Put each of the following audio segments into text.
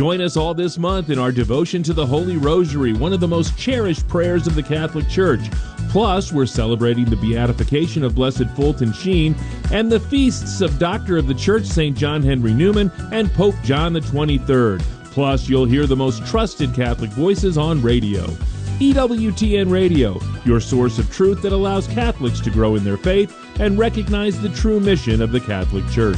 Join us all this month in our devotion to the Holy Rosary, one of the most cherished prayers of the Catholic Church. Plus, we're celebrating the beatification of Blessed Fulton Sheen and the feasts of Doctor of the Church St. John Henry Newman and Pope John the 23rd. Plus, you'll hear the most trusted Catholic voices on radio. EWTN Radio, your source of truth that allows Catholics to grow in their faith and recognize the true mission of the Catholic Church.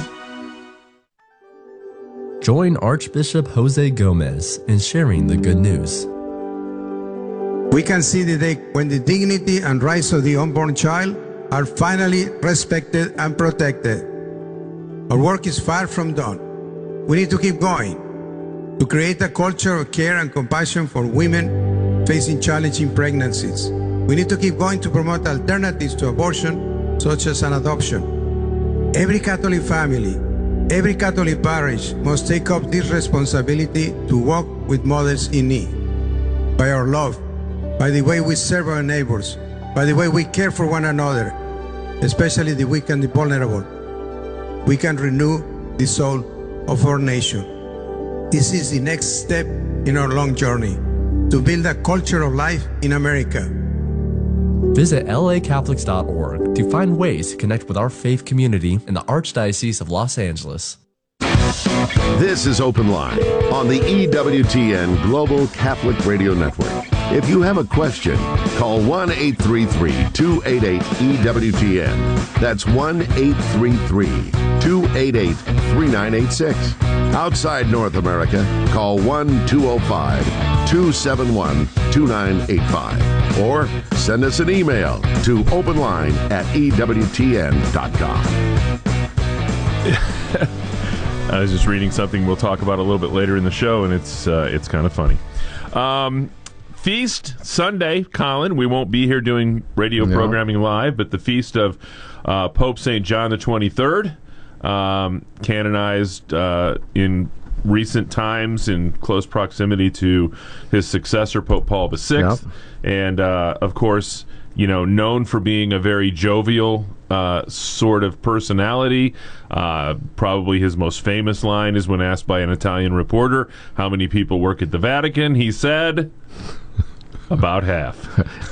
Join Archbishop Jose Gomez in sharing the good news. We can see the day when the dignity and rights of the unborn child are finally respected and protected. Our work is far from done. We need to keep going to create a culture of care and compassion for women facing challenging pregnancies. We need to keep going to promote alternatives to abortion, such as an adoption. Every Catholic family, every Catholic parish must take up this responsibility to walk with mothers in need. By our love, by the way we serve our neighbors, by the way we care for one another, especially the weak and the vulnerable, we can renew the soul of our nation. This is the next step in our long journey to build a culture of life in America. Visit lacatholics.org to find ways to connect with our faith community in the Archdiocese of Los Angeles. This is Open Line on the EWTN Global Catholic Radio Network. If you have a question, call 1-833-288-EWTN. That's 1-833-288-3986. Outside North America, call 1-205-271-2985. Or send us an email to openline@EWTN.com. I was just reading something we'll talk about a little bit later in the show, and it's kind of funny. Feast Sunday, Colin. We won't be here doing radio programming live, but the feast of Pope St. John the 23rd, canonized in recent times in close proximity to his successor, Pope Paul VI. Yep. And, of course, known for being a very jovial sort of personality. Probably his most famous line is when asked by an Italian reporter how many people work at the Vatican. He said, about half.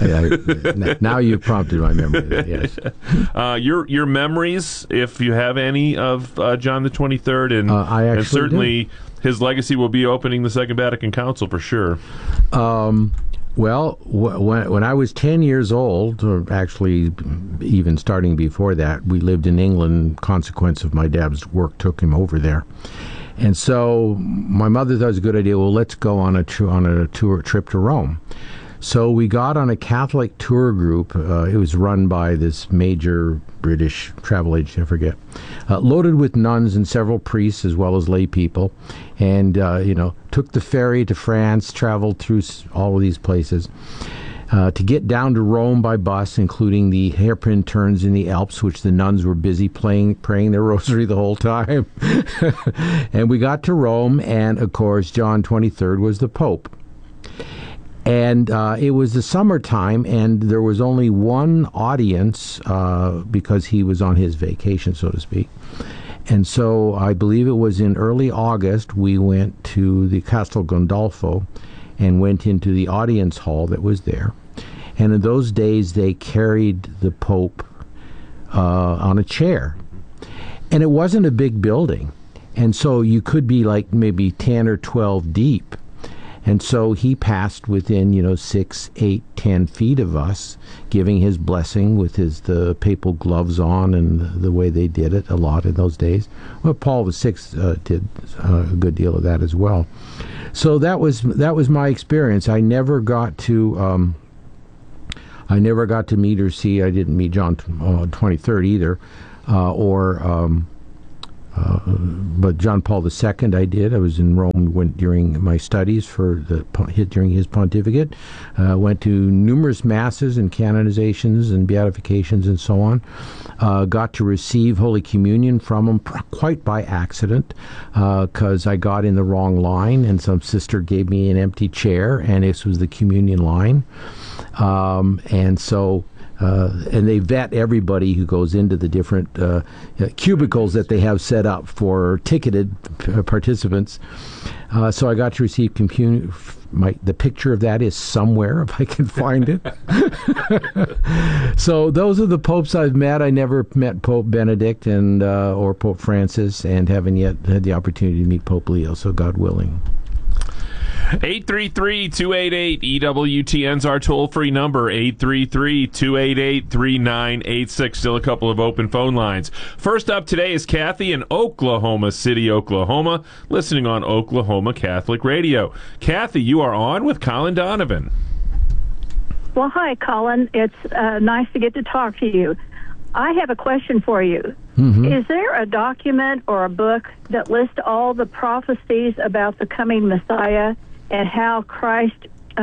Now you prompted my memory. Yes. Your memories, if you have any, of John the 23rd, and certainly his legacy will be opening the Second Vatican Council for sure. Well, when I was 10 years old, or actually even starting before that, we lived in England. Consequence of my dad's work took him over there. And so my mother thought it was a good idea, well, let's go on a trip to Rome. So we got on a Catholic tour group. It was run by this major British travel agent, I forget, loaded with nuns and several priests as well as lay people. And, took the ferry to France, traveled through all of these places. To get down to Rome by bus, including the hairpin turns in the Alps, which the nuns were busy praying their rosary the whole time. And we got to Rome, and, of course, John 23rd was the Pope. And it was the summertime, and there was only one audience because he was on his vacation, so to speak. And so I believe it was in early August, we went to the Castel Gandolfo and went into the audience hall that was there. And in those days, they carried the Pope on a chair. And it wasn't a big building. And so you could be like maybe 10 or 12 deep. And so he passed within, 6, 8, 10 feet of us, giving his blessing with the papal gloves on and the way they did it a lot in those days. Well, Paul VI did a good deal of that as well. So that was my experience. I never got to meet or see. I didn't meet John 23rd either, but John Paul II I did. I was in Rome during my studies during his pontificate. Went to numerous masses and canonizations and beatifications and so on. Got to receive Holy Communion from him quite by accident because I got in the wrong line and some sister gave me an empty chair and this was the communion line. And so and they vet everybody who goes into the different cubicles that they have set up for ticketed participants. So I got to receive the picture of that is somewhere if I can find it. So those are the popes I've met. I never met Pope Benedict and or Pope Francis, and haven't yet had the opportunity to meet Pope Leo. So God willing. 833-288-EWTN's our toll-free number, 833-288-3986. Still a couple of open phone lines. First up today is Kathy in Oklahoma City, Oklahoma, listening on Oklahoma Catholic Radio. Kathy, you are on with Colin Donovan. Well, hi, Colin. It's nice to get to talk to you. I have a question for you. Mm-hmm. Is there a document or a book that lists all the prophecies about the coming Messiah and how Christ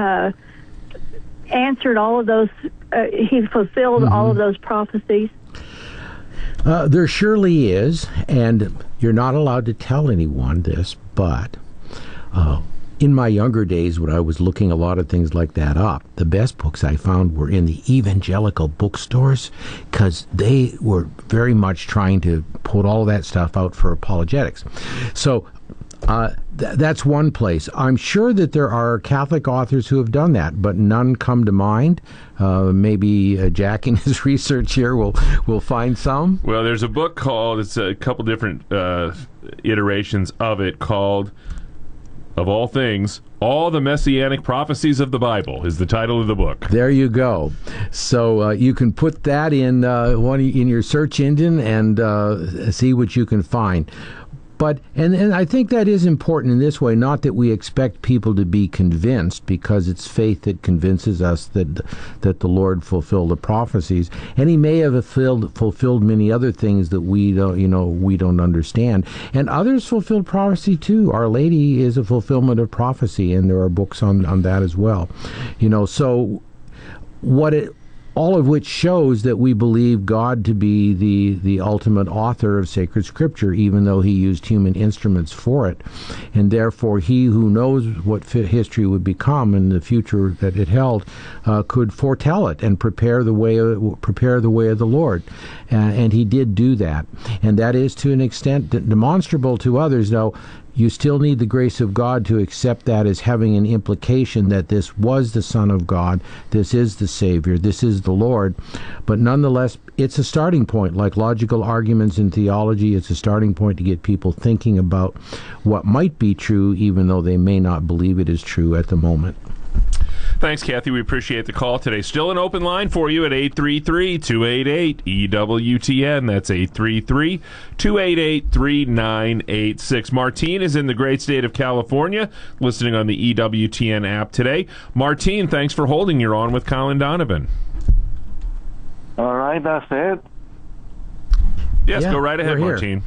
answered all of those, he fulfilled all of those prophecies? There surely is, and you're not allowed to tell anyone this, but in my younger days, when I was looking a lot of things like that up, the best books I found were in the evangelical bookstores, because they were very much trying to put all that stuff out for apologetics. So that's one place. I'm sure that there are Catholic authors who have done that, but none come to mind. Maybe Jack in his research here will find some. Well, there's a book called, it's a couple different iterations of it, called, of all things, All the Messianic Prophecies of the Bible is the title of the book. There you go. So you can put that in in your search engine and see what you can find. But and I think that is important in this way, not that we expect people to be convinced, because it's faith that convinces us that the Lord fulfilled the prophecies, and He may have fulfilled many other things that we don't understand, and others fulfilled prophecy too. Our Lady is a fulfillment of prophecy, and there are books on that as well. So all of which shows that we believe God to be the ultimate author of sacred scripture, even though He used human instruments for it. And therefore, He who knows what history would become in the future that it held could foretell it and prepare the way of the Lord. And He did do that. And that is to an extent demonstrable to others, though. You still need the grace of God to accept that as having an implication that this was the Son of God, this is the Savior, this is the Lord. But nonetheless, it's a starting point. Like logical arguments in theology, it's a starting point to get people thinking about what might be true, even though they may not believe it is true at the moment. Thanks, Kathy. We appreciate the call today. Still an open line for you at 833-288-EWTN. That's 833-288-3986. Martine is in the great state of California, listening on the EWTN app today. Martine, thanks for holding. You're on with Colin Donovan. All right, that's it. Yes, go right ahead, Martine.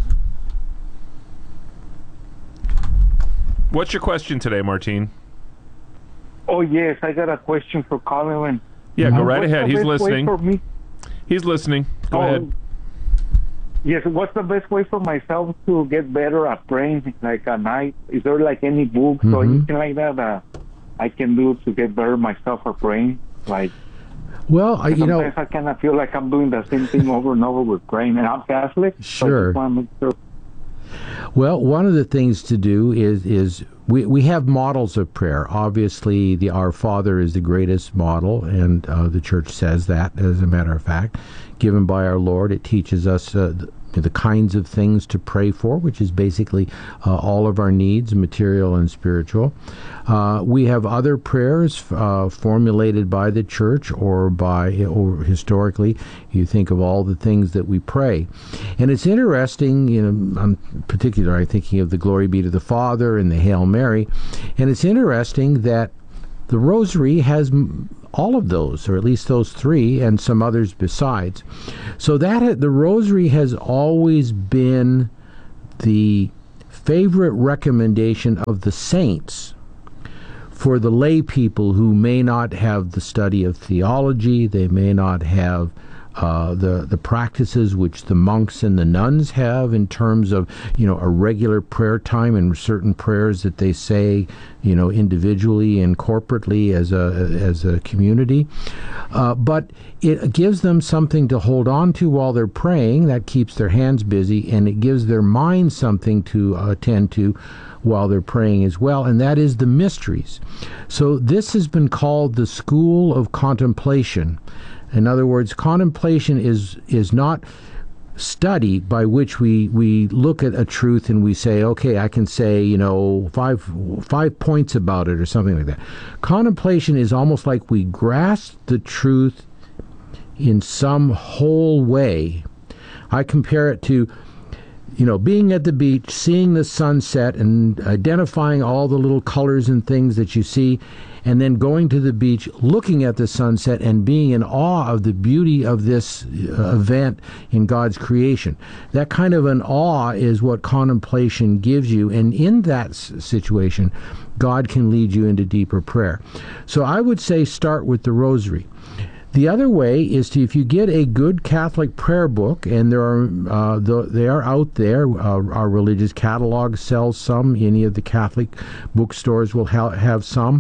What's your question today, Martine? Oh, yes, I got a question for Colin. Yeah, go right ahead. He's listening. He's listening. Go ahead. Yes, what's the best way for myself to get better at praying, like at night? Is there like any books or anything like that I can do to get better myself at praying? Like, well, sometimes I kind of feel like I'm doing the same thing over and over with praying, and I'm Catholic. Sure. So I just want to make sure. Well, one of the things to do is we have models of prayer. Obviously, the Our Father is the greatest model, and the Church says that, as a matter of fact, given by our Lord. It teaches us the kinds of things to pray for, which is basically all of our needs, material and spiritual. We have other prayers formulated by the Church or historically. You think of all the things that we pray. And it's interesting, I'm particularly thinking of the Glory Be to the Father and the Hail Mary, and it's interesting that the Rosary has all of those, or at least those three, and some others besides. So that the Rosary has always been the favorite recommendation of the saints for the lay people who may not have the study of theology, they may not have the practices which the monks and the nuns have in terms of, a regular prayer time and certain prayers that they say, individually and corporately as a community. But it gives them something to hold on to while they're praying. That keeps their hands busy, and it gives their mind something to attend to while they're praying as well, and that is the mysteries. So this has been called the school of contemplation. In other words, contemplation is not study by which we look at a truth and we say, okay, I can say, 5 points about it or something like that. Contemplation is almost like we grasp the truth in some whole way. I compare it to, being at the beach, seeing the sunset and identifying all the little colors and things that you see, and then going to the beach, looking at the sunset and being in awe of the beauty of this event in God's creation. That kind of an awe is what contemplation gives you, and in that situation, God can lead you into deeper prayer. So I would say start with the Rosary. The other way is to, if you get a good Catholic prayer book, and they are out there. Our religious catalog sells some. Any of the Catholic bookstores will have some.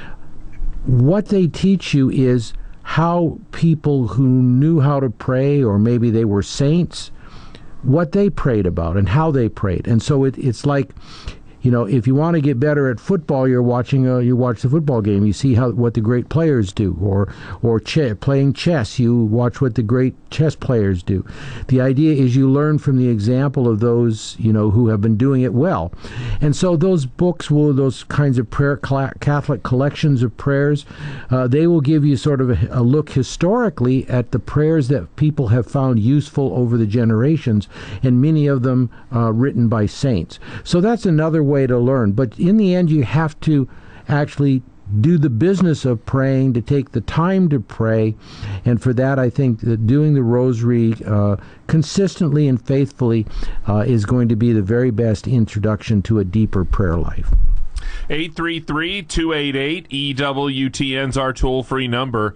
What they teach you is how people who knew how to pray, or maybe they were saints, what they prayed about and how they prayed. And so it's like, if you want to get better at football, you watch the football game. You see what the great players do, or playing chess. You watch what the great chess players do. The idea is you learn from the example of those who have been doing it well. And so those books those kinds of Catholic collections of prayers, they will give you sort of a look historically at the prayers that people have found useful over the generations, and many of them written by saints. So that's another way to learn. But in the end, you have to actually do the business of praying, to take the time to pray. And for that, I think that doing the Rosary consistently and faithfully is going to be the very best introduction to a deeper prayer life. 833-288-EWTN's our toll-free number.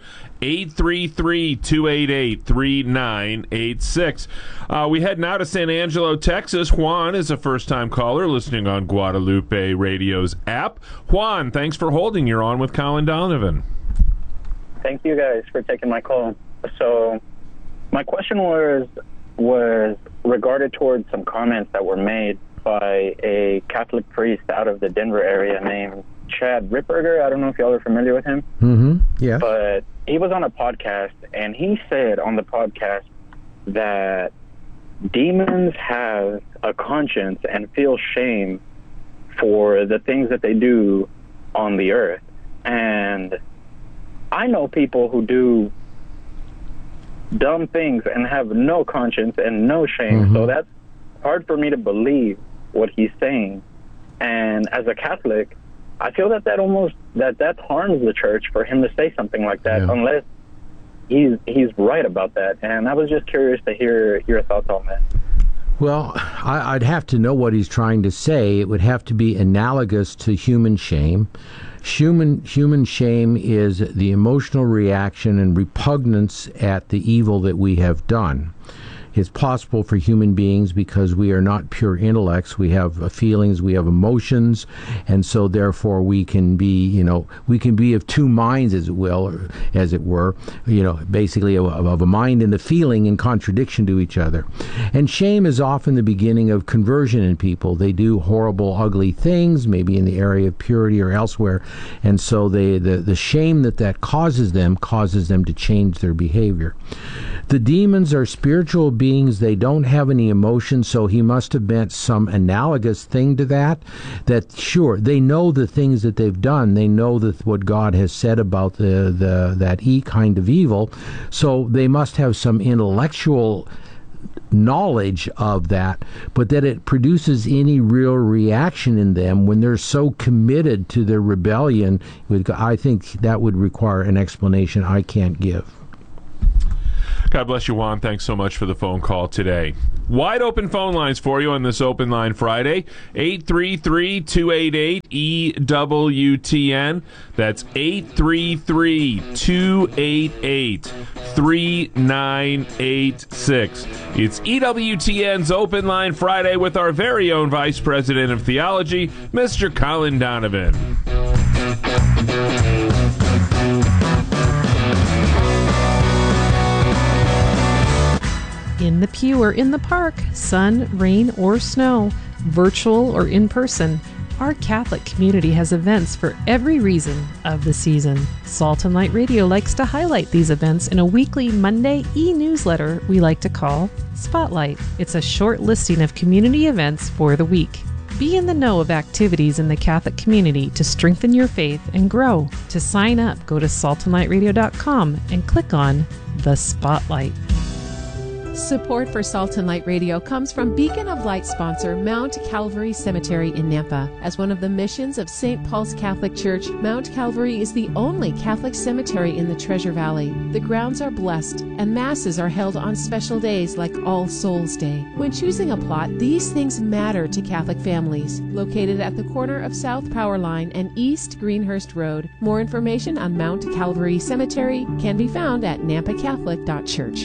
833-288-3986. We head now to San Angelo, Texas. Juan is a first-time caller listening on Guadalupe Radio's app. Juan, thanks for holding. You're on with Colin Donovan. Thank you guys for taking my call. So my question was regarded towards some comments that were made by a Catholic priest out of the Denver area named Chad Ripperger. I don't know if y'all are familiar with him. Mm-hmm. Yeah. But he was on a podcast, and he said on the podcast that demons have a conscience and feel shame for the things that they do on the earth. And I know people who do dumb things and have no conscience and no shame. Mm-hmm. So that's hard for me to believe what he's saying. And as a Catholic, I feel that harms the church for him to say something like that, unless he's right about that. And I was just curious to hear your thoughts on that. Well, I'd have to know what he's trying to say. It would have to be analogous to human shame. Human shame is the emotional reaction and repugnance at the evil that we have done. It's possible for human beings because we are not pure intellects. We have feelings, we have emotions, and so therefore we can be, of two minds, as it were, basically of a mind and a feeling in contradiction to each other. And shame is often the beginning of conversion in people. They do horrible, ugly things, maybe in the area of purity or elsewhere, and so the shame that causes them to change their behavior. The demons are spiritual beings. They don't have any emotion, so he must have meant some analogous thing to that. That sure, they know the things that they've done. They know what God has said about that kind of evil. So they must have some intellectual knowledge of that, but that it produces any real reaction in them when they're so committed to their rebellion, I think that would require an explanation I can't give. God bless you, Juan. Thanks so much for the phone call today. Wide open phone lines for you on this Open Line Friday. 833-288-EWTN. That's 833-288-3986. It's EWTN's Open Line Friday with our very own Vice President of Theology, Mr. Colin Donovan. In the pew or in the park, sun, rain, or snow, virtual or in person, our Catholic community has events for every reason of the season. Salt and Light Radio likes to highlight these events in a weekly Monday e-newsletter we like to call Spotlight. It's a short listing of community events for the week. Be in the know of activities in the Catholic community to strengthen your faith and grow. To sign up, go to saltandlightradio.com and click on the Spotlight. Support for Salt and Light Radio comes from Beacon of Light sponsor Mount Calvary Cemetery in Nampa. As one of the missions of St. Paul's Catholic Church, Mount Calvary is the only Catholic cemetery in the Treasure Valley. The grounds are blessed, and masses are held on special days like All Souls Day. When choosing a plot, these things matter to Catholic families. Located at the corner of South Power Line and East Greenhurst Road, more information on Mount Calvary Cemetery can be found at nampacatholic.church.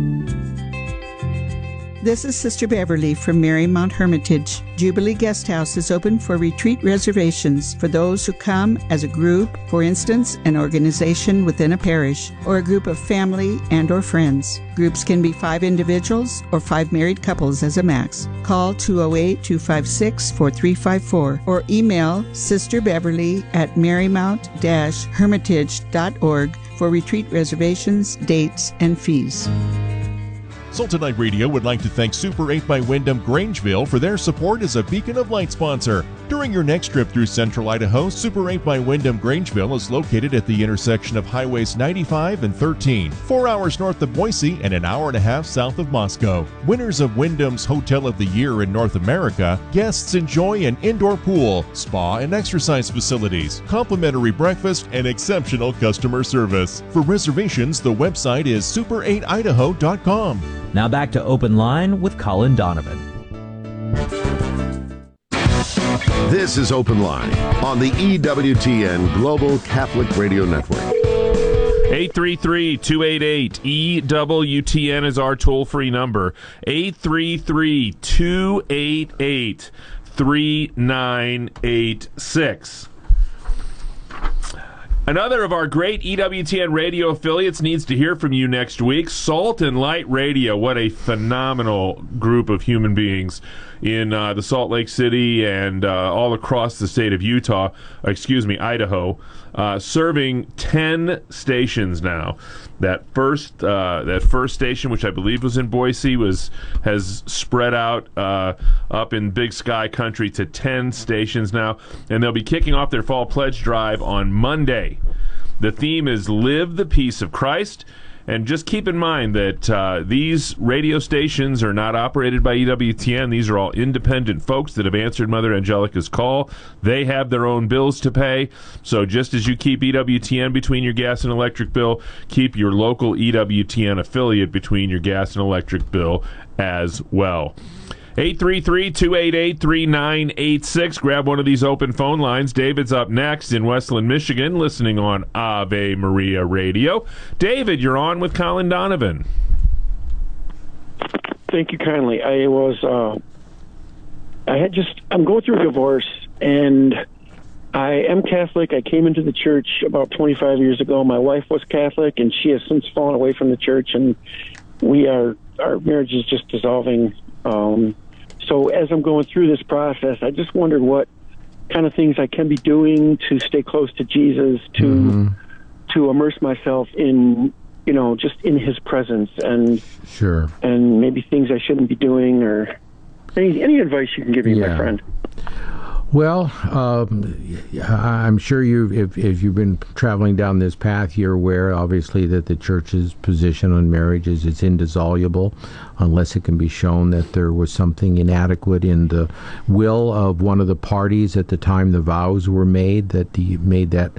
This is Sister Beverly from Marymount Hermitage. Jubilee Guest House is open for retreat reservations for those who come as a group, for instance, an organization within a parish, or a group of family and or friends. Groups can be 5 individuals or 5 married couples as a max. Call 208-256-4354 or email Sister Beverly at marymount-hermitage.org for retreat reservations, dates, and fees. Salt and Light Radio would like to thank Super 8 by Wyndham Grangeville for their support as a Beacon of Light sponsor. During your next trip through central Idaho, Super 8 by Wyndham Grangeville is located at the intersection of Highways 95 and 13, 4 hours north of Boise and an hour and a half south of Moscow. Winners of Wyndham's Hotel of the Year in North America, guests enjoy an indoor pool, spa and exercise facilities, complimentary breakfast, and exceptional customer service. For reservations, the website is super8idaho.com. Now back to Open Line with Colin Donovan. This is Open Line on the EWTN Global Catholic Radio Network. 833-288-EWTN is our toll-free number. 833-288-3986. Another of our great EWTN radio affiliates needs to hear from you next week. Salt and Light Radio. What a phenomenal group of human beings in the Salt Lake City and all across the state of Idaho, serving 10 stations now. That first station, which I believe was in Boise, has spread out up in Big Sky country to 10 stations now, and they'll be kicking off their fall pledge drive on Monday. The theme is Live the Peace of Christ. And just keep in mind that these radio stations are not operated by EWTN. These are all independent folks that have answered Mother Angelica's call. They have their own bills to pay. So just as you keep EWTN between your gas and electric bill, keep your local EWTN affiliate between your gas and electric bill as well. 833-288-3986. Grab one of these open phone lines. David's up next in Westland, Michigan, listening on Ave Maria Radio. David, you're on with Colin Donovan. Thank you kindly. I'm going through a divorce, and I am Catholic. I came into the church about 25 years ago. My wife was Catholic, and she has since fallen away from the church, and our marriage is just dissolving. So as I'm going through this process, I just wondered what kind of things I can be doing to stay close to Jesus, to immerse myself in, just in His presence, and sure, and maybe things I shouldn't be doing, or any advice you can give me, my friend. Well, I'm sure if you've been traveling down this path, you're aware, obviously, that the church's position on marriage is it's indissoluble unless it can be shown that there was something inadequate in the will of one of the parties at the time the vows were made, that made that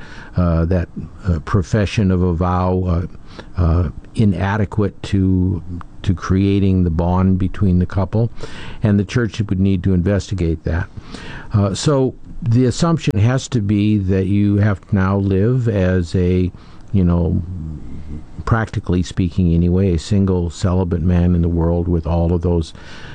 profession of a vow inadequate to creating the bond between the couple, and the church would need to investigate that. So the assumption has to be that you have to now live as a, practically speaking anyway, a single celibate man in the world with all of those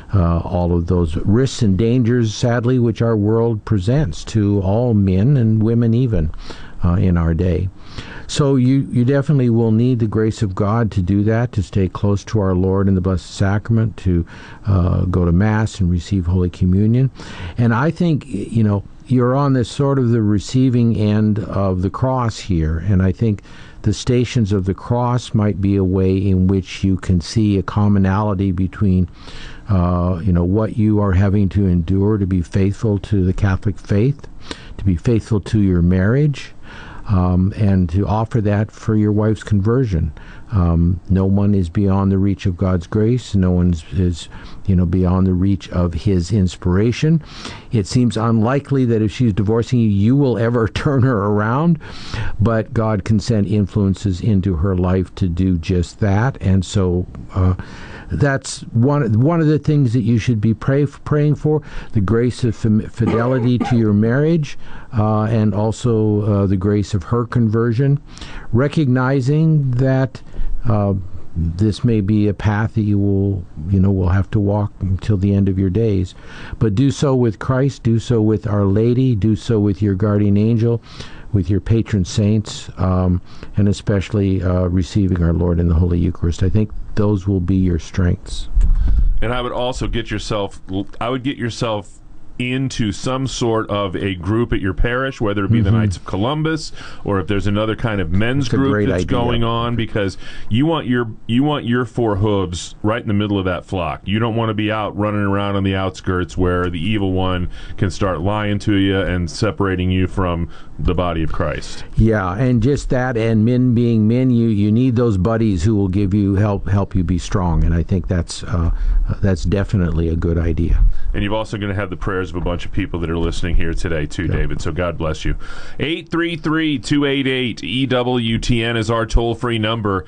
risks and dangers, sadly, which our world presents to all men and women even in our day. So you definitely will need the grace of God to do that, to stay close to our Lord in the Blessed Sacrament, to go to Mass and receive Holy Communion. And I think, you're on this sort of the receiving end of the cross here, and I think the Stations of the Cross might be a way in which you can see a commonality between what you are having to endure to be faithful to the Catholic faith, to be faithful to your marriage, and to offer that for your wife's conversion. No one is beyond the reach of God's grace. No one is beyond the reach of His inspiration. It seems unlikely that if she's divorcing you, you will ever turn her around, but God can send influences into her life to do just that. And so that's one of the things that you should be praying for, the grace of fidelity to your marriage, and also the grace of her conversion, recognizing that this may be a path that you will have to walk until the end of your days, but do so with Christ, do so with Our Lady, do so with your guardian angel, with your patron saints, and especially receiving our Lord in the Holy Eucharist. I think those will be your strengths. And I would also get yourself into some sort of a group at your parish, whether it be the Knights of Columbus or if there's another kind of men's group that's going on, because you want your four hooves right in the middle of that flock. You don't want to be out running around on the outskirts where the evil one can start lying to you and separating you from the body of Christ. Yeah, and just that, and men being men, you need those buddies who will give you help you be strong, and I think that's definitely a good idea. And you're also going to have the prayers of a bunch of people that are listening here today too, David, so God bless you. 833-288-EWTN is our toll-free number,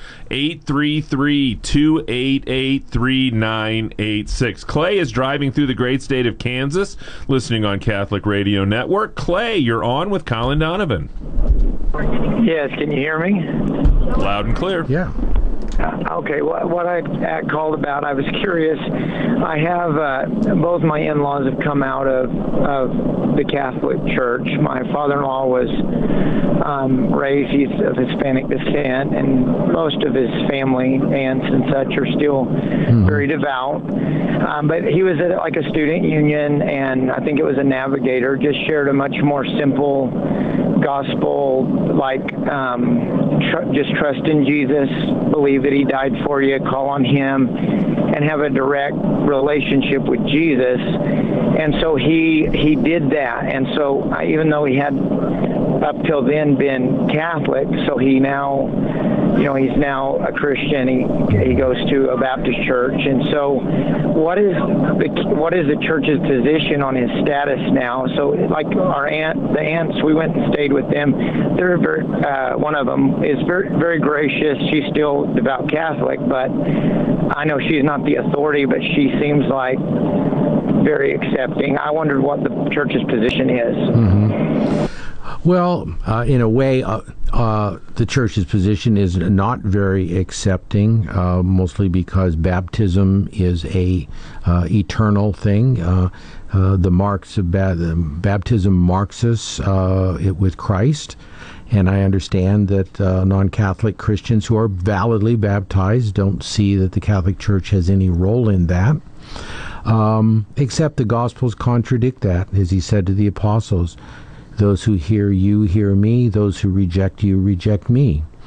833-288-3986. Clay is driving through the great state of Kansas, listening on Catholic Radio Network. Clay, you're on with Colin Donovan. Yes, can you hear me? Loud and clear. Yeah. Okay, what I called about, I was curious. I have both my in-laws have come out of the Catholic Church. My father-in-law was raised, he's of Hispanic descent, and most of his family, aunts and such, are still very devout. But he was at like a student union, and I think it was a navigator, just shared a much more simple gospel, like just trust in Jesus, believe that He died for you, call on Him, and have a direct relationship with Jesus. And so he did that. And so even though he had up till then been Catholic, so he now, he's now a Christian. He goes to a Baptist church. And so what is the church's position on his status now? So like the aunts, we went and stayed with them. They're very, one of them is very, very gracious. She's still devout Catholic, but I know she's not the authority, but she seems like very accepting. I wondered what the church's position is. Well, in a way, the church's position is not very accepting, mostly because baptism is a eternal thing. The marks of baptism marks us with Christ. And I understand that non-Catholic Christians who are validly baptized don't see that the Catholic Church has any role in that. Except the Gospels contradict that, as He said to the apostles. Those who hear you hear me, those who reject you reject me.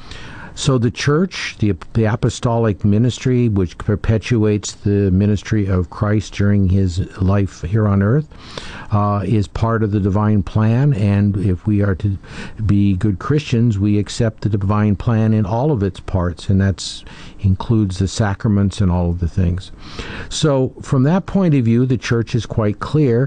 So the church, the apostolic ministry, which perpetuates the ministry of Christ during his life here on earth, is part of the divine plan. And if we are to be good Christians, we accept the divine plan in all of its parts, and that includes the sacraments and all of the things. So from that point of view, the church is quite clear.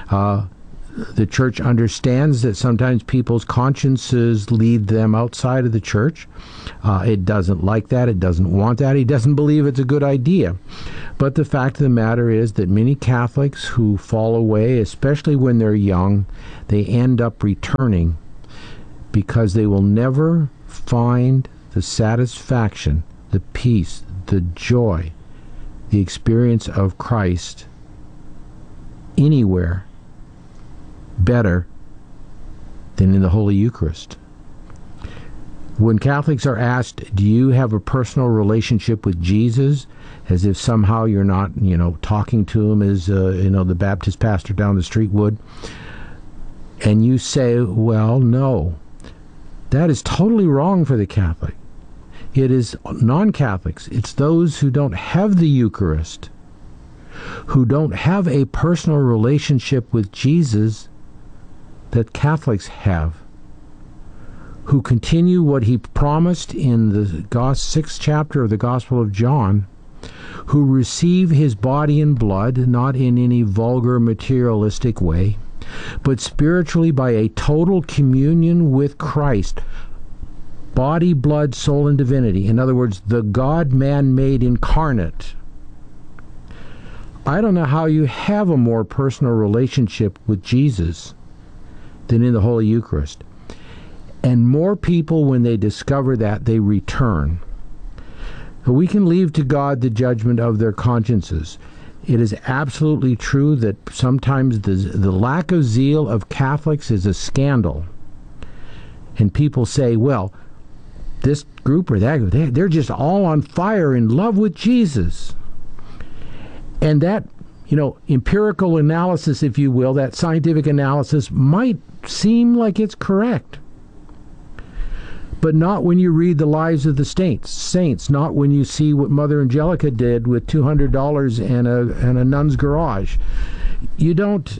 The church understands that sometimes people's consciences lead them outside of the church. It doesn't like that. It doesn't want that. It doesn't believe it's a good idea. But the fact of the matter is that many Catholics who fall away, especially when they're young, they end up returning because they will never find the satisfaction, the peace, the joy, the experience of Christ anywhere better than in the Holy Eucharist. When Catholics are asked, do you have a personal relationship with Jesus, as if somehow you're not, talking to him as, the Baptist pastor down the street would, and you say, well, no, that is totally wrong for the Catholic. It is non-Catholics. It's those who don't have the Eucharist, who don't have a personal relationship with Jesus that Catholics have, who continue what he promised in the 6th chapter of the Gospel of John, who receive his body and blood, not in any vulgar materialistic way, but spiritually by a total communion with Christ, body, blood, soul, and divinity. In other words, the God-man made incarnate. I don't know how you have a more personal relationship with Jesus than in the Holy Eucharist. And more people, when they discover that, they return. But we can leave to God the judgment of their consciences. It is absolutely true that sometimes the lack of zeal of Catholics is a scandal. And people say, well, this group or that group, they're just all on fire in love with Jesus. And that, empirical analysis, if you will, that scientific analysis might seem like it's correct. But not when you read the lives of the saints, not when you see what Mother Angelica did with $200 and a nun's garage. The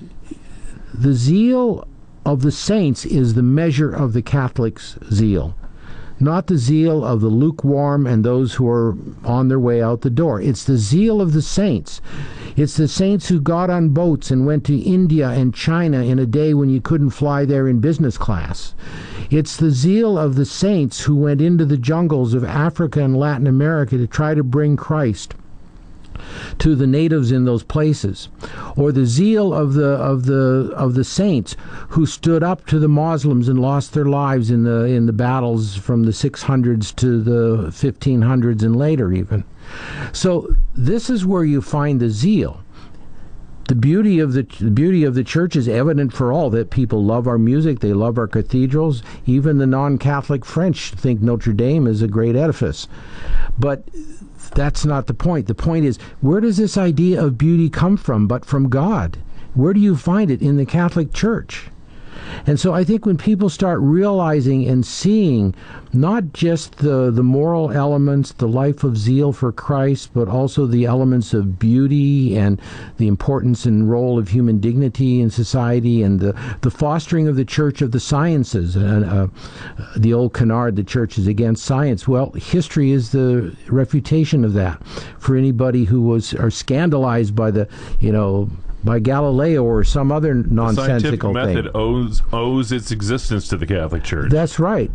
zeal of the saints is the measure of the Catholic's zeal, not the zeal of the lukewarm and those who are on their way out the door. It's the zeal of the saints. It's the saints who got on boats and went to India and China in a day when you couldn't fly there in business class. It's the zeal of the saints who went into the jungles of Africa and Latin America to try to bring Christ to the natives in those places, or the zeal of the saints who stood up to the Muslims and lost their lives in the battles from the 600s to the 1500s and later even. So this is where you find the zeal. The beauty of the church is evident for all, that people love our music, they love our cathedrals. Even the non-Catholic French think Notre Dame is a great edifice. But that's not the point. The point is, where does this idea of beauty come from but from God? Where do you find it? In the Catholic Church. And so I think when people start realizing and seeing not just the moral elements, the life of zeal for Christ, but also the elements of beauty and the importance and role of human dignity in society, and the fostering of the Church of the sciences, the old canard, the Church is against science. Well, history is the refutation of that. For anybody who are scandalized by by Galileo or some other nonsensical thing. The scientific method owes its existence to the Catholic Church. That's right.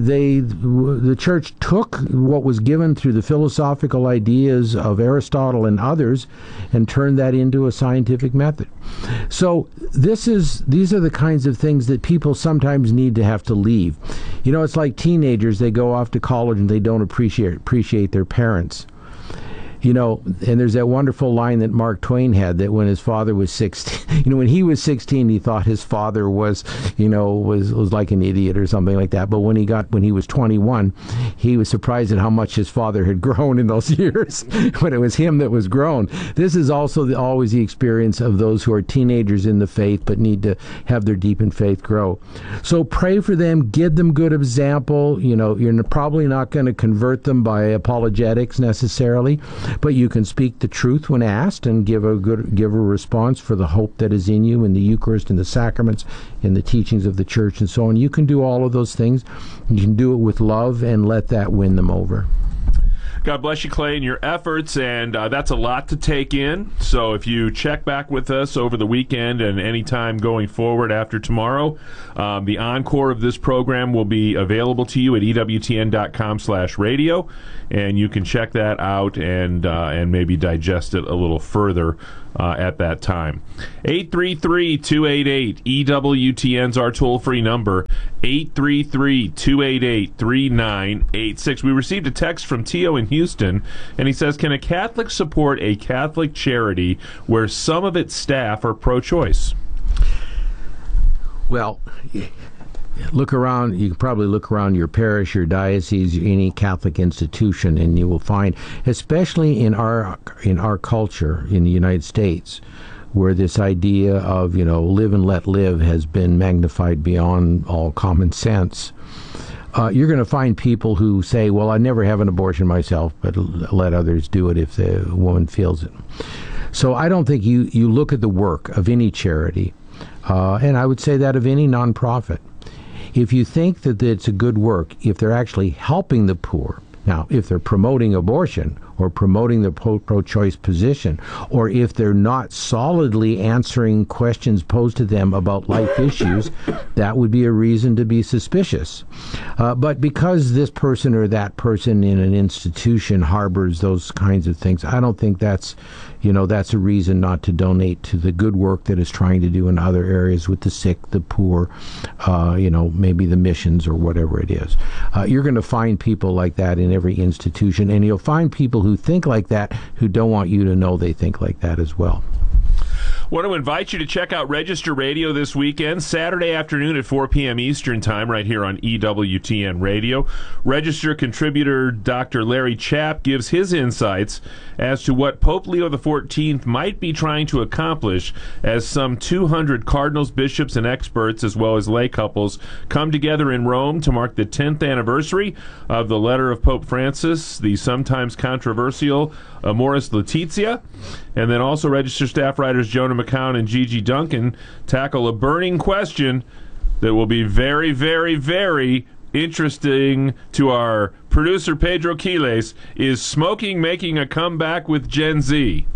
The Church took what was given through the philosophical ideas of Aristotle and others and turned that into a scientific method. So these are the kinds of things that people sometimes need to have to leave. It's like teenagers, they go off to college and they don't appreciate their parents. And there's that wonderful line that Mark Twain had, that when his father was 16, when he was 16, he thought his father was like an idiot or something like that. But when he was 21, he was surprised at how much his father had grown in those years, when it was him that was grown. This is also always the experience of those who are teenagers in the faith but need to have their deep in faith grow. So pray for them, give them good example. You're probably not going to convert them by apologetics necessarily, but you can speak the truth when asked and give a response for the hope that is in you in the Eucharist and the sacraments and the teachings of the church and so on. You can do all of those things. You can do it with love and let that win them over. God bless you, Clay, in your efforts, and that's a lot to take in. So if you check back with us over the weekend and any time going forward after tomorrow, the encore of this program will be available to you at EWTN.com/radio, and you can check that out and maybe digest it a little further at that time. 833-288-EWTN's our toll-free number, 833-288-3986. We received a text from Tio in Houston, and he says, can a Catholic support a Catholic charity where some of its staff are pro-choice? Well, look around. You can probably look around your parish, your diocese, any Catholic institution, and you will find, especially in our culture in the United States, where this idea of live and let live has been magnified beyond all common sense. You're going to find people who say, well, I never have an abortion myself, but let others do it if the woman feels it. So I don't think you look at the work of any charity, and I would say that of any nonprofit. If you think that it's a good work, if they're actually helping the poor, now, if they're promoting abortion or promoting the pro-choice position, or if they're not solidly answering questions posed to them about life issues, that would be a reason to be suspicious. But because this person or that person in an institution harbors those kinds of things, I don't think that's a reason not to donate to the good work that is trying to do in other areas with the sick, the poor, maybe the missions or whatever it is. You're going to find people like that in every institution, and you'll find people who think like that who don't want you to know they think like that as well. Want to invite you to check out Register Radio this weekend, Saturday afternoon at 4 p.m. Eastern Time, right here on EWTN Radio. Register contributor Dr. Larry Chapp gives his insights as to what Pope Leo XIV might be trying to accomplish as some 200 cardinals, bishops, and experts, as well as lay couples, come together in Rome to mark the 10th anniversary of the letter of Pope Francis, the sometimes controversial Amoris Laetitia. And then also Register staff writers Jonah McCown and Gigi Duncan tackle a burning question that will be very, very, very interesting to our producer Pedro Quiles. Is smoking making a comeback with Gen Z?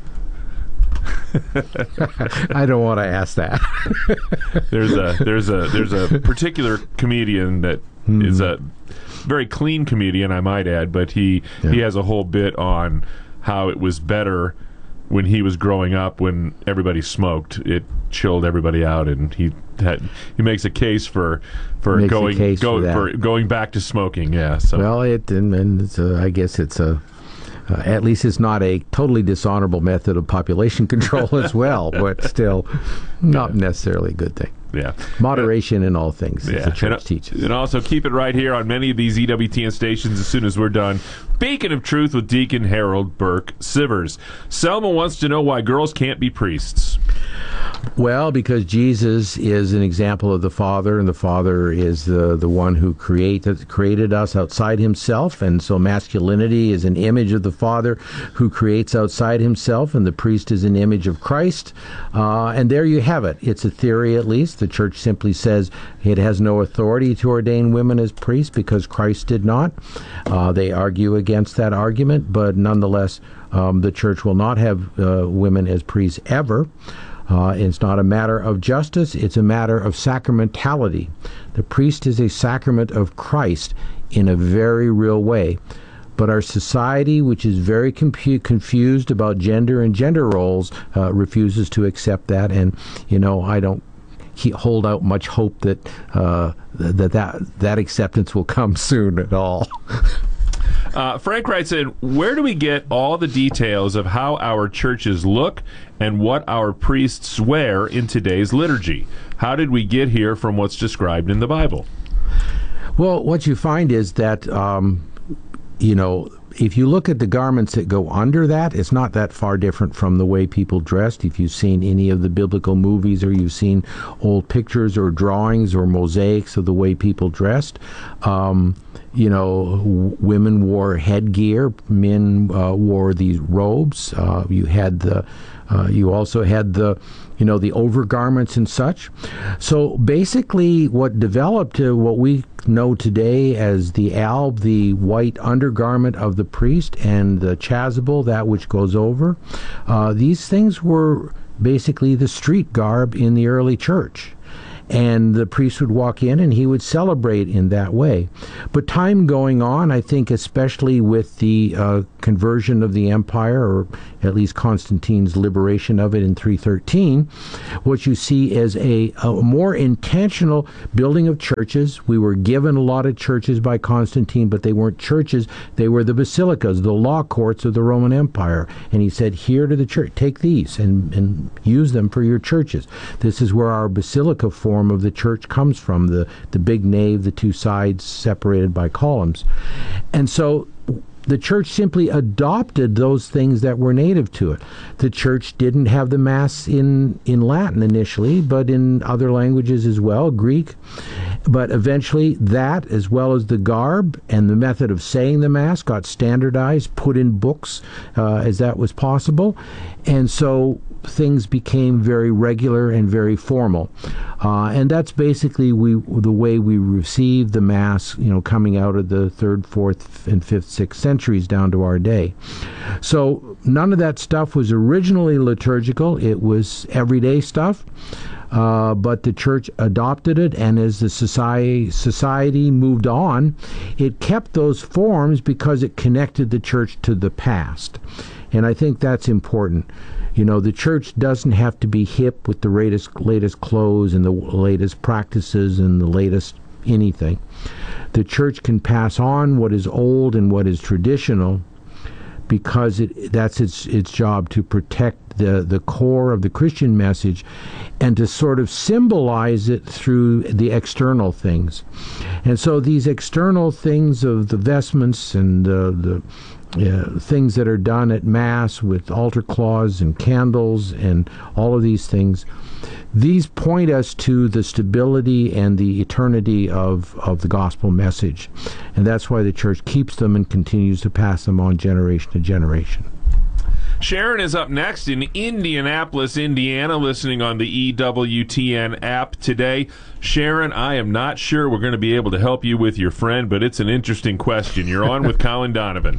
I don't want to ask that. There's a particular comedian that is a very clean comedian, I might add, but he has a whole bit on how it was better when he was growing up when everybody smoked. It chilled everybody out, and he makes a case for going back to smoking. Yeah. So. Well, I guess it's at least it's not a totally dishonorable method of population control as well, but still not necessarily a good thing. Yeah. Moderation in all things, as the church teaches. And also keep it right here on many of these EWTN stations as soon as we're done. Beacon of Truth with Deacon Harold Burke Sivers. Selma wants to know why girls can't be priests. Well, because Jesus is an example of the Father, and the Father is the one who created us outside himself, and so masculinity is an image of the Father who creates outside himself, and the priest is an image of Christ. And there you have it. It's a theory, at least. The Church simply says it has no authority to ordain women as priests because Christ did not. They argue against that argument, but nonetheless, the Church will not have women as priests ever. It's not a matter of justice, it's a matter of sacramentality. The priest is a sacrament of Christ in a very real way. But our society, which is very confused about gender and gender roles, refuses to accept that. And, I don't hold out much hope that acceptance will come soon at all. Frank writes in, where do we get all the details of how our churches look and what our priests wear in today's liturgy? How did we get here from what's described in the Bible? Well, what you find is that, if you look at the garments that go under that, it's not that far different from the way people dressed. If you've seen any of the biblical movies or you've seen old pictures or drawings or mosaics of the way people dressed, women wore headgear, men wore these robes. You also had the overgarments and such. So basically what developed to what we know today as the alb, the white undergarment of the priest, and the chasuble, that which goes over, these things were basically the street garb in the early church. And the priest would walk in and he would celebrate in that way. But time going on, I think especially with the conversion of the empire, or at least Constantine's liberation of it in 313, what you see is a more intentional building of churches. We were given a lot of churches by Constantine, but they weren't churches. They were the basilicas, the law courts of the Roman Empire. And he said, here to the church, take these and use them for your churches. This is where our basilica form of the church comes from, the big nave, the two sides separated by columns. And so the church simply adopted those things that were native to it. The church didn't have the Mass in Latin initially, but in other languages as well, Greek. But eventually that, as well as the garb and the method of saying the Mass, got standardized, put in books as that was possible. And so things became very regular and very formal. And that's basically the way we received the Mass, coming out of the 3rd, 4th, and 5th, 6th centuries down to our day. So none of that stuff was originally liturgical. It was everyday stuff. But the church adopted it, and as the society moved on, it kept those forms because it connected the church to the past. And I think that's important. The church doesn't have to be hip with the latest clothes and the latest practices and the latest anything. The church can pass on what is old and what is traditional because that's its job, to protect the core of the Christian message and to sort of symbolize it through the external things. And so these external things of the vestments and the things that are done at Mass with altar cloths and candles and all of these things, these point us to the stability and the eternity of the gospel message. And that's why the church keeps them and continues to pass them on generation to generation. Sharon is up next in Indianapolis, Indiana, listening on the EWTN app today. Sharon, I am not sure we're going to be able to help you with your friend, but it's an interesting question. You're on with Colin Donovan.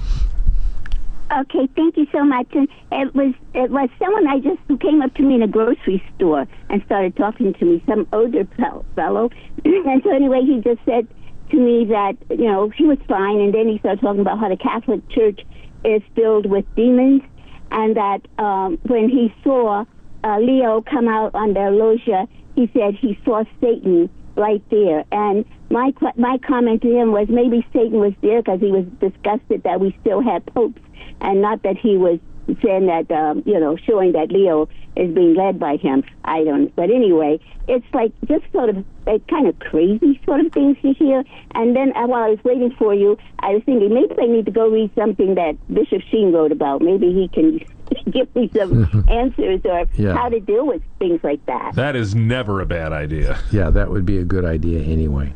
Okay, thank you so much. And it was someone who came up to me in a grocery store and started talking to me, some older fellow. And so anyway, he just said to me that, he was fine. And then he started talking about how the Catholic Church is filled with demons, and that when he saw Leo come out on the loggia, he said he saw Satan right there. And my comment to him was maybe Satan was there because he was disgusted that we still had popes, and not that he was saying that, showing that Leo is being led by him. I don't. But anyway, it's like just sort of kind of crazy sort of things to hear. And then while I was waiting for you, I was thinking maybe I need to go read something that Bishop Sheen wrote about. Maybe he can give me some answers or how to deal with things like that. That is never a bad idea. Yeah, that would be a good idea anyway.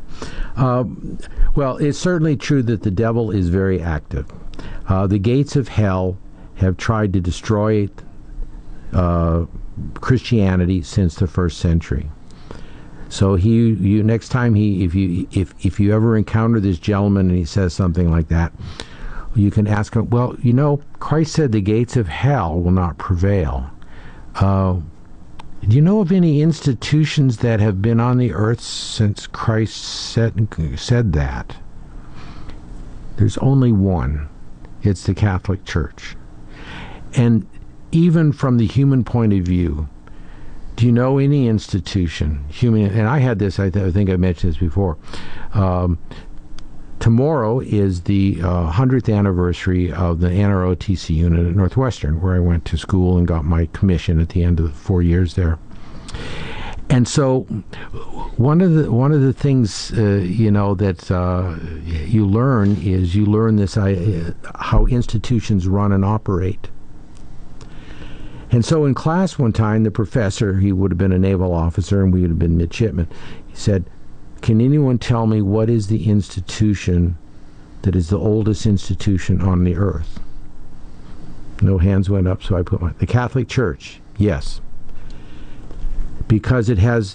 Well, it's certainly true that the devil is very active. The gates of hell have tried to destroy Christianity since the 1st century. So next time if you ever encounter this gentleman and he says something like that, you can ask him, well, Christ said the gates of hell will not prevail. Do you know of any institutions that have been on the earth since Christ said that? There's only one. It's the Catholic Church. And even from the human point of view, do you know any institution, and I had this, I think I mentioned this before, to tomorrow is the 100th anniversary of the NROTC unit at Northwestern, where I went to school and got my commission at the end of the 4 years there. And so, one of the things that you learn is this how institutions run and operate. And so, in class one time, the professor, he would have been a naval officer, and we would have been midshipmen. He said, "Can anyone tell me what is the institution that is the oldest institution on the earth?" No hands went up, so I put the Catholic Church. Yes. Because it has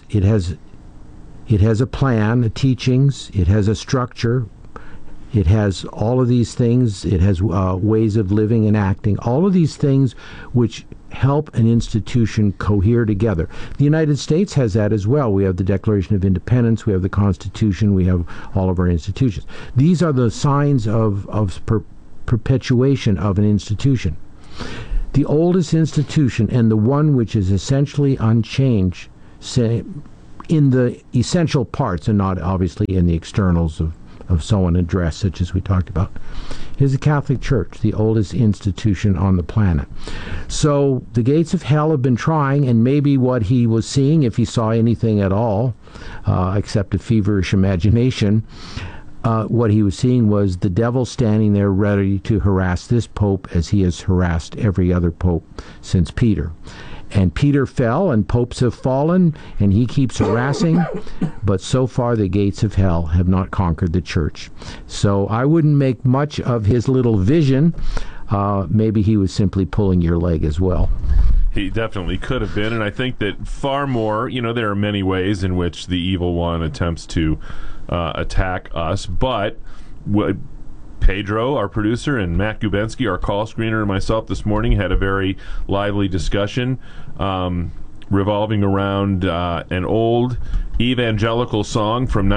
a plan, the teachings, it has a structure, it has all of these things, it has ways of living and acting, all of these things which help an institution cohere together. The United States has that as well. We have the Declaration of Independence, we have the Constitution, we have all of our institutions. These are the signs of perpetuation of an institution. The oldest institution, and the one which is essentially unchanged, say, in the essential parts and not obviously in the externals of someone and dress, such as we talked about, is the Catholic Church, the oldest institution on the planet. So the gates of hell have been trying, and maybe what he was seeing, if he saw anything at all, except a feverish imagination, what he was seeing was the devil standing there ready to harass this pope as he has harassed every other pope since Peter. And Peter fell, and popes have fallen, and he keeps harassing, but so far the gates of hell have not conquered the church. So I wouldn't make much of his little vision. Maybe he was simply pulling your leg as well. He definitely could have been, and I think that far more, there are many ways in which the evil one attempts to attack us, but Pedro, our producer, and Matt Gubensky, our call screener, and myself this morning had a very lively discussion revolving around an old evangelical song from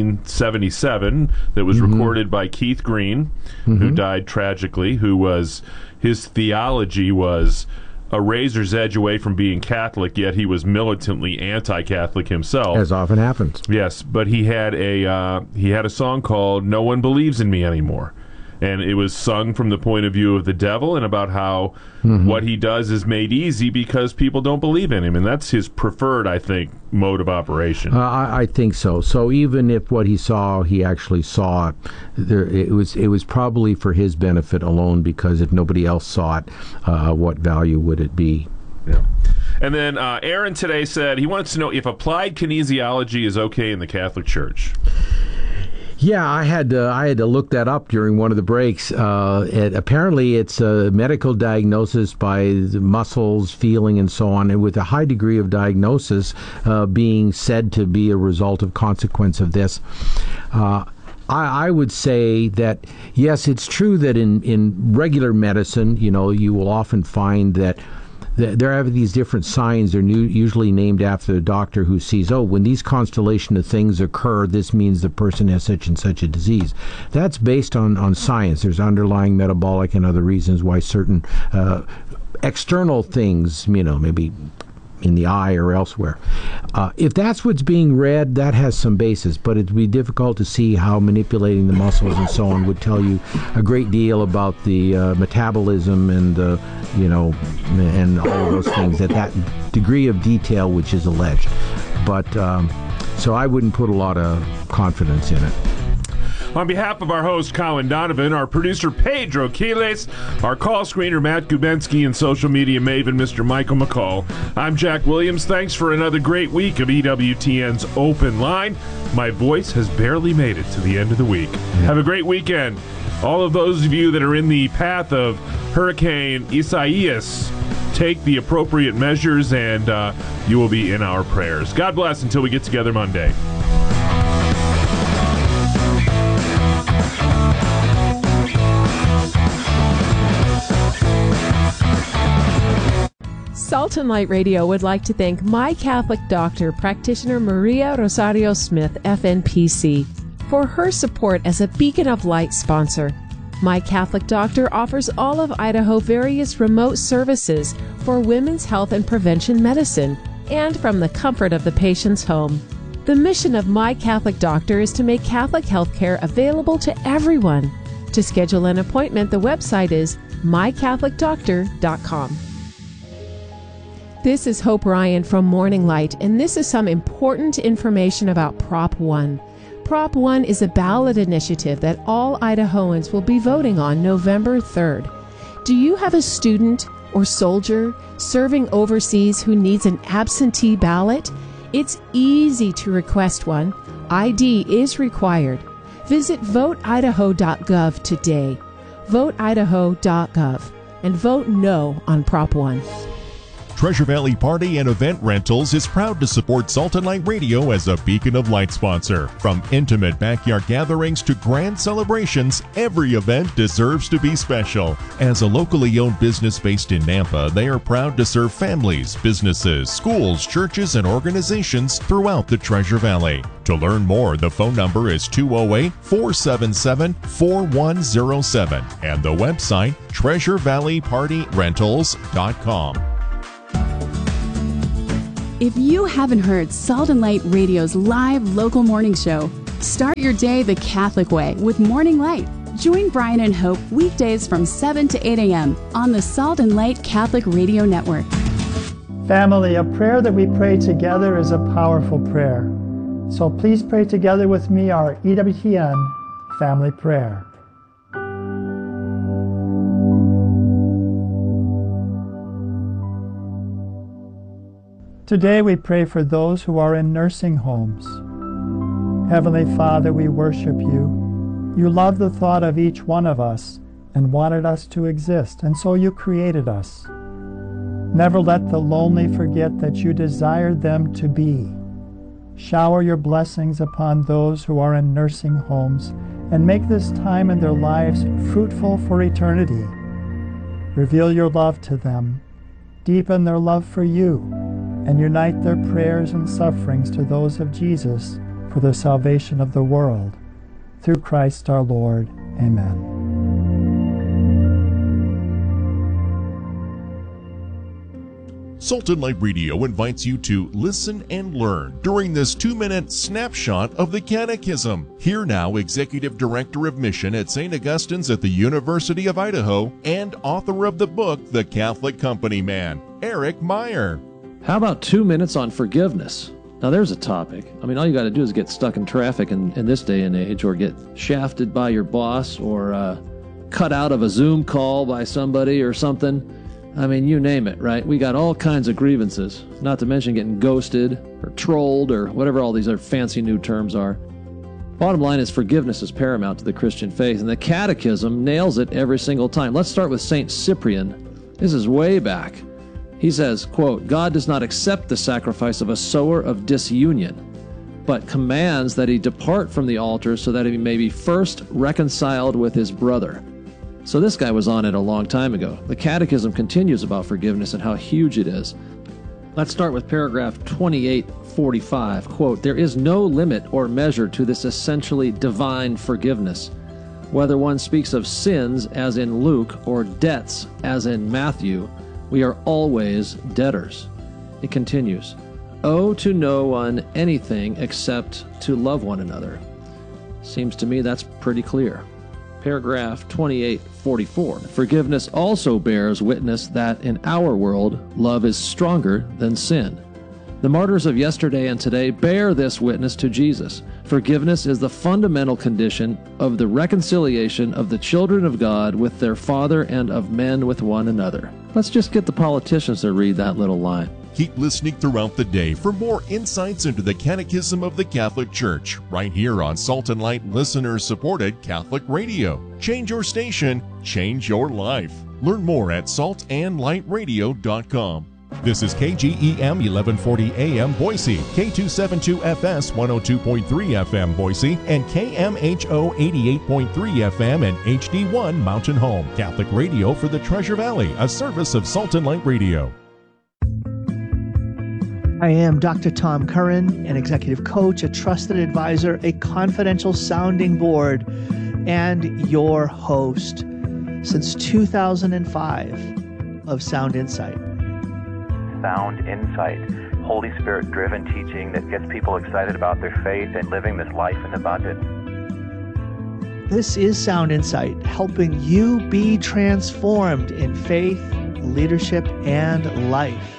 1977 that was recorded by Keith Green, who died tragically, his theology was a razor's edge away from being Catholic, yet he was militantly anti-Catholic himself. As often happens. Yes, but he had a song called "No One Believes in Me Anymore." And it was sung from the point of view of the devil and about how what he does is made easy because people don't believe in him. And that's his preferred, I think, mode of operation. I think so. So even if what he saw, he actually saw it, it was probably for his benefit alone, because if nobody else saw it, what value would it be? Yeah. And then Aaron today said he wants to know if applied kinesiology is okay in the Catholic Church. Yeah, I had to look that up during one of the breaks. Apparently, it's a medical diagnosis by the muscles, feeling, and so on, and with a high degree of diagnosis being said to be a result of consequence of this. I would say that, yes, it's true that in regular medicine, you will often find that there are these different signs. They're usually named after the doctor who sees, when these constellation of things occur, this means the person has such and such a disease. That's based on science. There's underlying metabolic and other reasons why certain external things, maybe in the eye or elsewhere. If that's what's being read, that has some basis, but it'd be difficult to see how manipulating the muscles and so on would tell you a great deal about the metabolism and and all of those things at that degree of detail which is alleged. But so I wouldn't put a lot of confidence in it. On behalf of our host, Colin Donovan, our producer, Pedro Quiles, our call screener, Matt Gubensky, and social media maven, Mr. Michael McCall, I'm Jack Williams. Thanks for another great week of EWTN's Open Line. My voice has barely made it to the end of the week. Have a great weekend. All of those of you that are in the path of Hurricane Isaias, take the appropriate measures, and you will be in our prayers. God bless until we get together Monday. Salt and Light Radio would like to thank My Catholic Doctor, practitioner Maria Rosario Smith, FNPC, for her support as a Beacon of Light sponsor. My Catholic Doctor offers all of Idaho various remote services for women's health and prevention medicine, and from the comfort of the patient's home. The mission of My Catholic Doctor is to make Catholic healthcare available to everyone. To schedule an appointment, the website is mycatholicdoctor.com. This is Hope Ryan from Morning Light, and this is some important information about Prop 1. Prop 1 is a ballot initiative that all Idahoans will be voting on November 3rd. Do you have a student or soldier serving overseas who needs an absentee ballot? It's easy to request one. ID is required. Visit voteidaho.gov today. Voteidaho.gov and vote no on Prop 1. Treasure Valley Party and Event Rentals is proud to support Salt and Light Radio as a Beacon of Light sponsor. From intimate backyard gatherings to grand celebrations, every event deserves to be special. As a locally owned business based in Nampa, they are proud to serve families, businesses, schools, churches, and organizations throughout the Treasure Valley. To learn more, the phone number is 208-477-4107 and the website treasurevalleypartyrentals.com. If you haven't heard Salt and Light Radio's live local morning show, start your day the Catholic way with Morning Light. Join Brian and Hope weekdays from 7 to 8 a.m. on the Salt and Light Catholic Radio Network. Family, a prayer that we pray together is a powerful prayer. So please pray together with me our EWTN family prayer. Today we pray for those who are in nursing homes. Heavenly Father, we worship you. You love the thought of each one of us and wanted us to exist, and so you created us. Never let the lonely forget that you desired them to be. Shower your blessings upon those who are in nursing homes and make this time in their lives fruitful for eternity. Reveal your love to them, deepen their love for you, and unite their prayers and sufferings to those of Jesus for the salvation of the world. Through Christ our Lord. Amen. Salt and Light Radio invites you to listen and learn during this 2-minute snapshot of the Catechism. Here now, Executive Director of Mission at St. Augustine's at the University of Idaho and author of the book, The Catholic Company Man, Eric Meyer. How about 2 minutes on forgiveness? Now there's a topic. I mean, all you got to do is get stuck in traffic in this day and age, or get shafted by your boss, or cut out of a Zoom call by somebody or something. I mean, you name it, right? We got all kinds of grievances, not to mention getting ghosted or trolled or whatever all these other fancy new terms are. Bottom line is forgiveness is paramount to the Christian faith, and the Catechism nails it every single time. Let's start with St. Cyprian. This is way back. He says, quote, God does not accept the sacrifice of a sower of disunion, but commands that he depart from the altar so that he may be first reconciled with his brother. So this guy was on it a long time ago. The Catechism continues about forgiveness and how huge it is. Let's start with paragraph 2845. Quote, there is no limit or measure to this essentially divine forgiveness. Whether one speaks of sins, as in Luke, or debts, as in Matthew, we are always debtors. It continues, owe to no one anything except to love one another. Seems to me that's pretty clear. Paragraph 2844. Forgiveness also bears witness that in our world, love is stronger than sin. The martyrs of yesterday and today bear this witness to Jesus. Forgiveness is the fundamental condition of the reconciliation of the children of God with their Father and of men with one another. Let's just get the politicians to read that little line. Keep listening throughout the day for more insights into the Catechism of the Catholic Church, right here on Salt and Light listener-supported Catholic Radio. Change your station, change your life. Learn more at saltandlightradio.com. This is KGEM 1140 AM Boise, K272FS 102.3 FM Boise, and KMHO 88.3 FM and HD1 Mountain Home. Catholic Radio for the Treasure Valley, a service of Salt and Light Radio. I am Dr. Tom Curran, an executive coach, a trusted advisor, a confidential sounding board, and your host since 2005 of Sound Insight. Sound Insight, Holy Spirit-driven teaching that gets people excited about their faith and living this life in abundance. This is Sound Insight, helping you be transformed in faith, leadership, and life.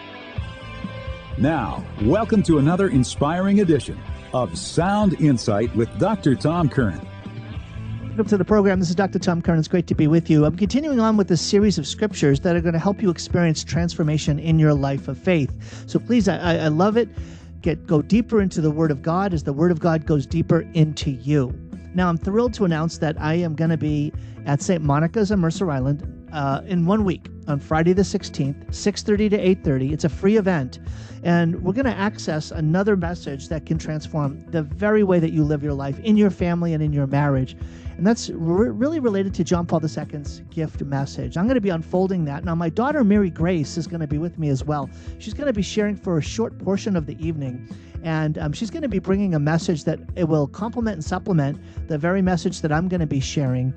Now, welcome to another inspiring edition of Sound Insight with Dr. Tom Curran. Welcome to the program. This is Dr. Tom Curran. It's great to be with you. I'm continuing on with a series of scriptures that are going to help you experience transformation in your life of faith. So please, I love it. Go deeper into the Word of God as the Word of God goes deeper into you. Now, I'm thrilled to announce that I am going to be at St. Monica's on Mercer Island in 1 week on Friday the 16th, 6:30 to 8:30. It's a free event, and we're going to access another message that can transform the very way that you live your life in your family and in your marriage. And that's really related to John Paul II's gift message. I'm going to be unfolding that. Now, my daughter, Mary Grace, is going to be with me as well. She's going to be sharing for a short portion of the evening. And she's going to be bringing a message that it will complement and supplement the very message that I'm going to be sharing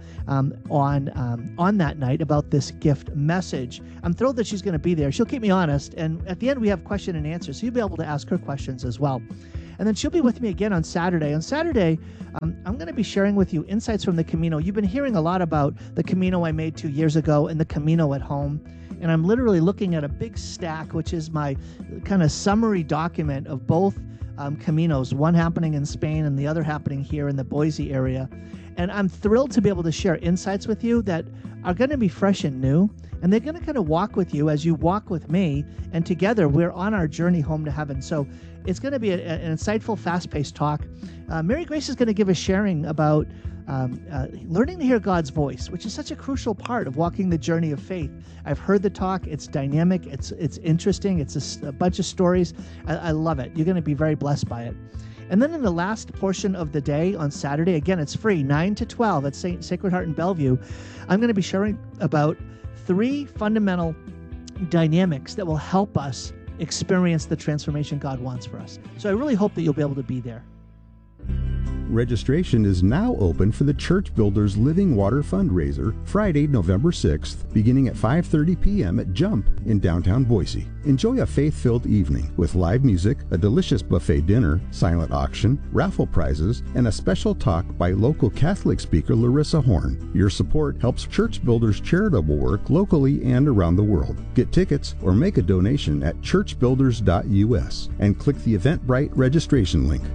on that night about this gift message. I'm thrilled that she's going to be there. She'll keep me honest. And at the end, we have question and answer. So you'll be able to ask her questions as well. And then she'll be with me again on Saturday. On Saturday, I'm going to be sharing with you insights from the Camino. You've been hearing a lot about the Camino I made 2 years ago and the Camino at home. And I'm literally looking at a big stack, which is my kind of summary document of both Caminos, one happening in Spain and the other happening here in the Boise area. And I'm thrilled to be able to share insights with you that are going to be fresh and new. And they're going to kind of walk with you as you walk with me. And together, we're on our journey home to heaven. So it's going to be an insightful, fast-paced talk. Mary Grace is going to give us sharing about learning to hear God's voice, which is such a crucial part of walking the journey of faith. I've heard the talk. It's dynamic. It's interesting. It's a bunch of stories. I love it. You're going to be very blessed by it. And then in the last portion of the day on Saturday, again, it's free, 9 to 12 at Sacred Heart in Bellevue. I'm going to be sharing about 3 fundamental dynamics that will help us experience the transformation God wants for us. So I really hope that you'll be able to be there. Registration is now open for the Church Builders Living Water Fundraiser, Friday, November 6th, beginning at 5:30 p.m. at Jump in downtown Boise. Enjoy a faith-filled evening with live music, a delicious buffet dinner, silent auction, raffle prizes, and a special talk by local Catholic speaker Larissa Horn. Your support helps Church Builders charitable work locally and around the world. Get tickets or make a donation at churchbuilders.us and click the Eventbrite registration link.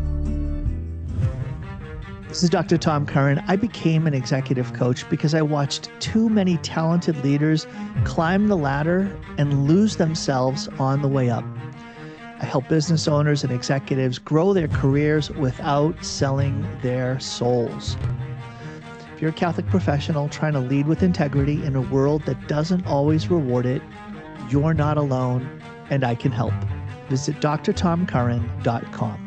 This is Dr. Tom Curran. I became an executive coach because I watched too many talented leaders climb the ladder and lose themselves on the way up. I help business owners and executives grow their careers without selling their souls. If you're a Catholic professional trying to lead with integrity in a world that doesn't always reward it, you're not alone, and I can help. Visit drtomcurran.com.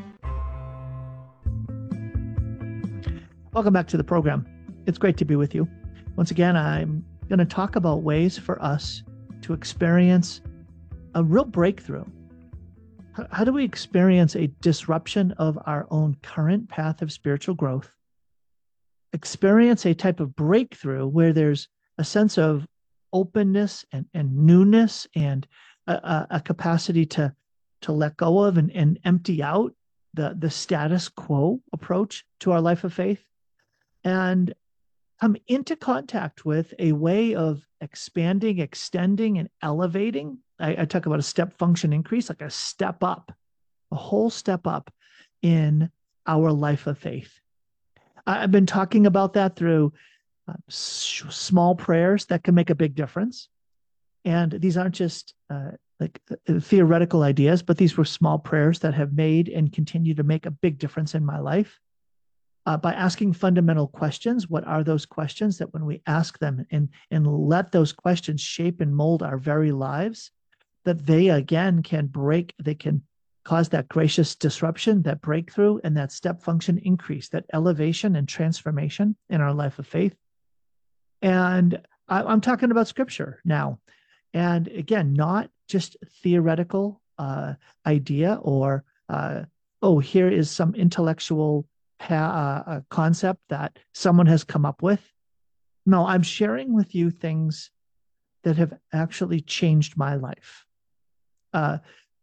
Welcome back to the program. It's great to be with you. Once again, I'm going to talk about ways for us to experience a real breakthrough. How do we experience a disruption of our own current path of spiritual growth? Experience a type of breakthrough where there's a sense of openness and newness and a capacity to let go of and empty out the status quo approach to our life of faith, and come into contact with a way of expanding, extending, and elevating. I talk about a step function increase, like a step up, a whole step up in our life of faith. I've been talking about that through small prayers that can make a big difference. And these aren't just theoretical ideas, but these were small prayers that have made and continue to make a big difference in my life. By asking fundamental questions, what are those questions that when we ask them and let those questions shape and mold our very lives, that they again they can cause that gracious disruption, that breakthrough, and that step function increase, that elevation and transformation in our life of faith. And I'm talking about scripture now. And again, not just theoretical idea or, here is some intellectual concept that someone has come up with. No, I'm sharing with you things that have actually changed my life.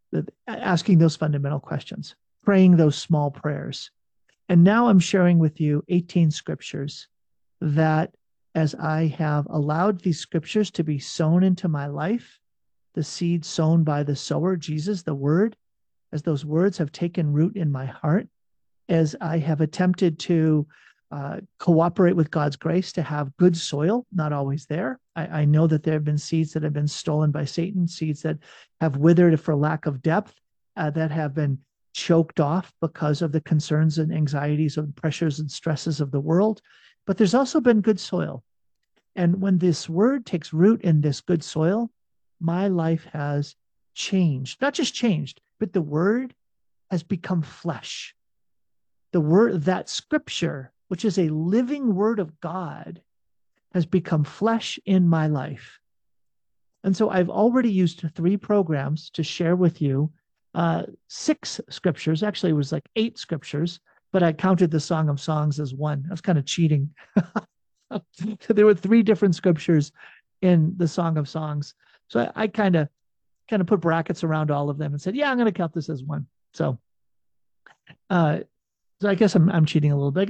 asking those fundamental questions, praying those small prayers. And now I'm sharing with you 18 scriptures that, as I have allowed these scriptures to be sown into my life, the seed sown by the sower, Jesus, the word, as those words have taken root in my heart, as I have attempted to cooperate with God's grace to have good soil, not always there. I know that there have been seeds that have been stolen by Satan, seeds that have withered for lack of depth, that have been choked off because of the concerns and anxieties of pressures and stresses of the world. But there's also been good soil. And when this word takes root in this good soil, my life has changed. Not just changed, but the word has become flesh. The word, that scripture, which is a living word of God, has become flesh in my life. And so I've already used 3 programs to share with you 6 scriptures. Actually, it was like 8 scriptures, but I counted the Song of Songs as 1. I was kind of cheating. So there were 3 different scriptures in the Song of Songs. So I kind of put brackets around all of them and said, yeah, I'm going to count this as 1. So I guess I'm cheating a little bit.